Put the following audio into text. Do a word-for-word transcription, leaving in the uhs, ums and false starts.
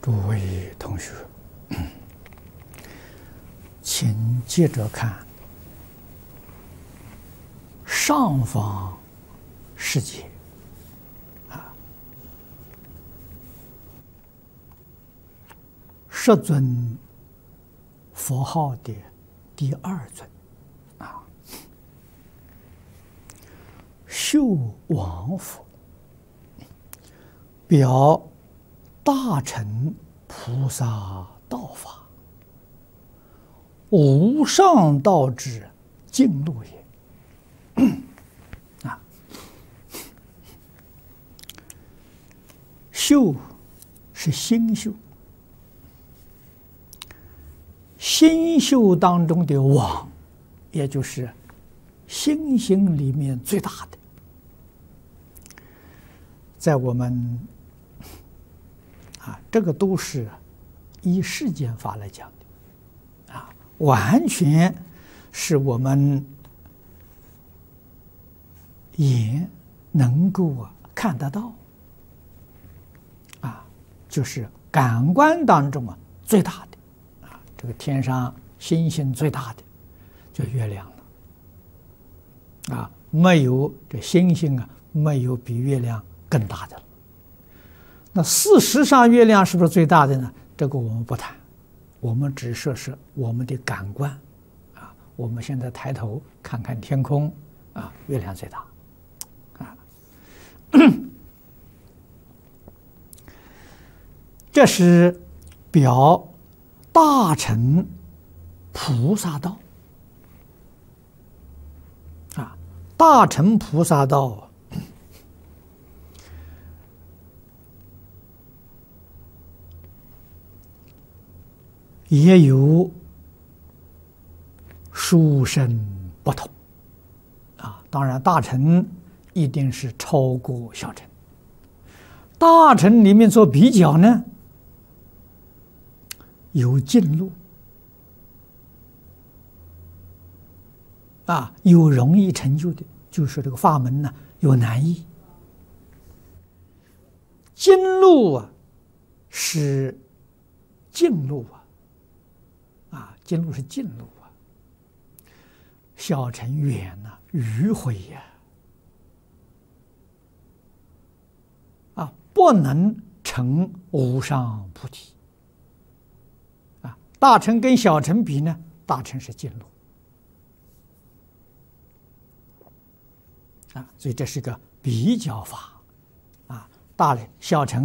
诸位同学，请接着看上方世界啊，十尊佛号的第二尊啊，秀王佛，表大乘菩萨道法，无上道之径路也。啊，修是心修，心修当中的王，也就是心性里面最大的，在我们啊，这个都是依世间法来讲的，啊，完全是我们眼能够啊看得到，啊，就是感官当中啊最大的，啊，这个天上星星最大的就月亮了，啊，没有这星星啊，没有比月亮更大的了。那事实上，月亮是不是最大的呢？这个我们不谈，我们只说是我们的感官，啊，我们现在抬头看看天空，啊，月亮最大，啊，这是表大乘菩萨道，啊，大乘菩萨道。也有殊胜不同，啊，当然大乘一定是超过小乘。大乘里面做比较呢，有近路，啊，有容易成就的，就是这个法门呢有难易。近路啊是近路啊。啊，近路是近路啊，小乘远呐、啊，迂回呀、啊，啊，不能成无上菩提。啊，大乘跟小乘比呢，大乘是近路。啊，所以这是个比较法，啊，大小乘。